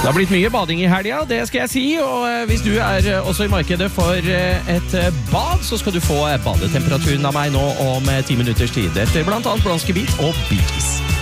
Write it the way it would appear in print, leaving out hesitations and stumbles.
Det har blitt mye bading I helga, det skal jeg si, og hvis du også I markedet for et bad, så skal du få badetemperaturen av meg nå om 10 minutters tid, etter blant annet Blonske Beat og Bee Gees.